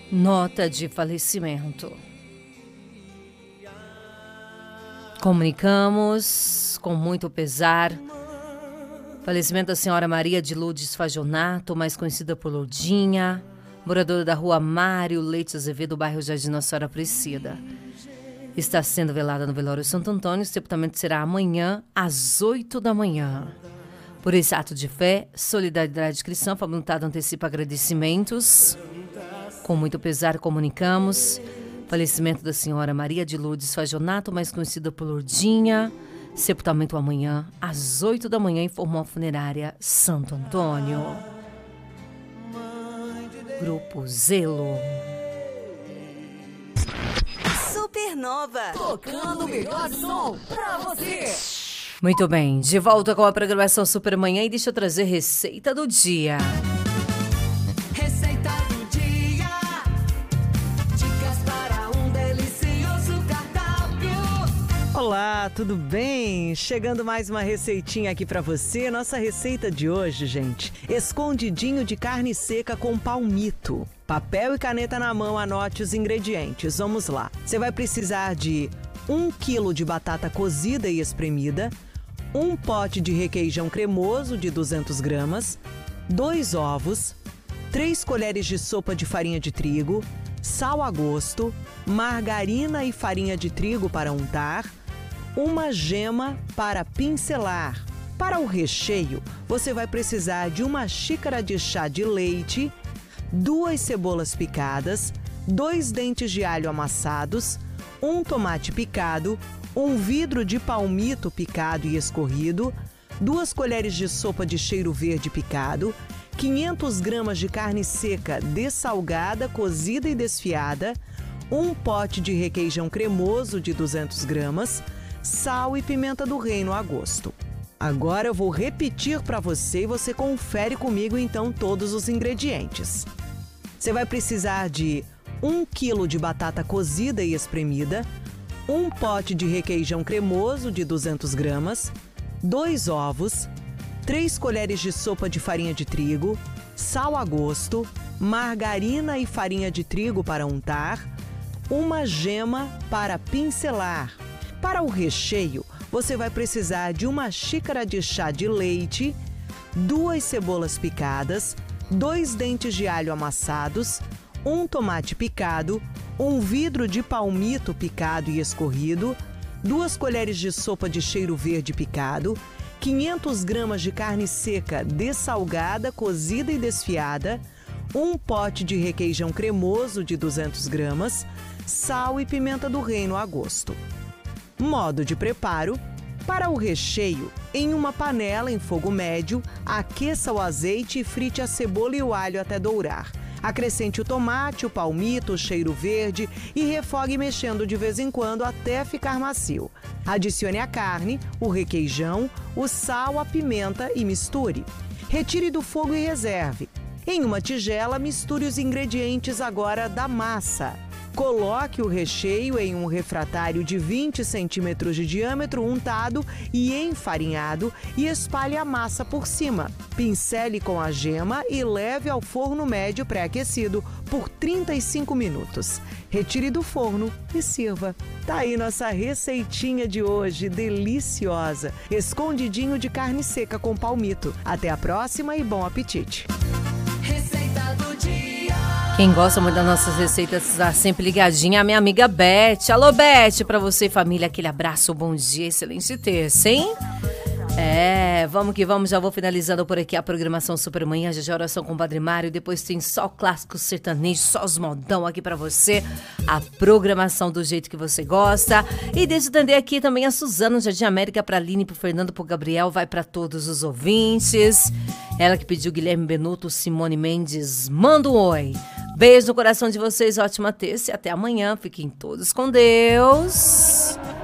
Nota de falecimento. Comunicamos com muito pesar falecimento da senhora Maria de Lourdes Fajonato, mais conhecida por Lourdinha, moradora da rua Mário Leite Azevedo, bairro Jardim Nossa Senhora Aparecida. Está sendo velada no velório Santo Antônio. O sepultamento será amanhã, às 8 da manhã. Por esse ato de fé, solidariedade cristã, facultado antecipa agradecimentos. Com muito pesar, comunicamos falecimento da senhora Maria de Lourdes Fajonato, mais conhecida por Lourdinha. Sepultamento amanhã, às 8 da manhã, informou a funerária Santo Antônio. Grupo Zelo. Supernova, tocando o melhor som pra você. Muito bem, de volta com a programação Super Manhã e deixa eu trazer receita do dia. Receita do dia. Dicas para um delicioso cardápio. Olá, tudo bem? Chegando mais uma receitinha aqui pra você. Nossa receita de hoje, gente, escondidinho de carne seca com palmito. Papel e caneta na mão, anote os ingredientes. Vamos lá. Você vai precisar de 1 quilo de batata cozida e espremida, 1 pote de requeijão cremoso de 200 gramas, 2 ovos, 3 colheres de sopa de farinha de trigo, sal a gosto, margarina e farinha de trigo para untar, uma gema para pincelar. Para o recheio, você vai precisar de 1 xícara de chá de leite, 2 cebolas picadas, 2 dentes de alho amassados, 1 tomate picado, 1 vidro de palmito picado e escorrido, 2 colheres de sopa de cheiro verde picado, 500 gramas de carne seca dessalgada, cozida e desfiada, 1 pote de requeijão cremoso de 200 gramas, sal e pimenta do reino a gosto. Agora eu vou repetir para você e você confere comigo então todos os ingredientes. Você vai precisar de 1 quilo de batata cozida e espremida, 1 pote de requeijão cremoso de 200 gramas, 2 ovos, 3 colheres de sopa de farinha de trigo, sal a gosto, margarina e farinha de trigo para untar, uma gema para pincelar. Para o recheio, você vai precisar de 1 xícara de chá de leite, 2 cebolas picadas, 2 dentes de alho amassados, 1 tomate picado, 1 vidro de palmito picado e escorrido, 2 colheres de sopa de cheiro verde picado, 500 gramas de carne seca dessalgada, cozida e desfiada, 1 pote de requeijão cremoso de 200 gramas, sal e pimenta do reino a gosto. Modo de preparo: para o recheio, em uma panela em fogo médio, aqueça o azeite e frite a cebola e o alho até dourar. Acrescente o tomate, o palmito, o cheiro verde e refogue mexendo de vez em quando até ficar macio. Adicione a carne, o requeijão, o sal, a pimenta e misture. Retire do fogo e reserve. Em uma tigela, misture os ingredientes agora da massa. Coloque o recheio em um refratário de 20 centímetros de diâmetro untado e enfarinhado e espalhe a massa por cima. Pincele com a gema e leve ao forno médio pré-aquecido por 35 minutos. Retire do forno e sirva. Tá aí nossa receitinha de hoje, deliciosa. Escondidinho de carne seca com palmito. Até a próxima e bom apetite. Receita do dia. Quem gosta muito das nossas receitas está sempre ligadinha, a minha amiga Beth. Alô, Beth, pra você e família, aquele abraço, bom dia, excelente terça, hein? Vamos que vamos, já vou finalizando por aqui a programação Super Manhã, já oração com o Padre Mário, depois tem só o clássico sertanejo, só os modão aqui pra você, a programação do jeito que você gosta. E deixa eu atender aqui também a Suzana, Jardim América, pra Aline, pro Fernando, pro Gabriel, vai pra todos os ouvintes. Ela que pediu Guilherme Benuto, Simone Mendes, manda um oi. Beijo no coração de vocês, ótima terça e até amanhã. Fiquem todos com Deus.